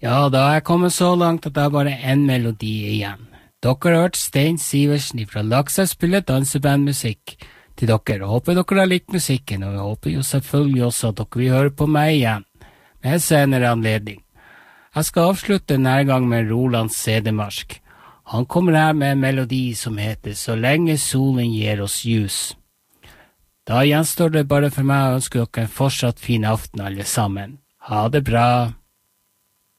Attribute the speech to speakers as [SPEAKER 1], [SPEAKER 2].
[SPEAKER 1] Ja, da er jeg kommet så langt at det er bare en melodi igjen. Dere har hørt Stein Sivertsen fra Laksa spille dansebandmusikk til dere. Håper dere har likt musikken, og jeg håper jo selvfølgelig også at dere vil høre på meg igjen, med senere anledning. Jeg skal avslutte denne gang med Roland Sedemarsk. Han kommer her med en melodi som heter Så lenge solen gir oss ljus. Da gjenstår det bare for meg å ønske dere en fortsatt fin aften alle sammen. Ha det bra!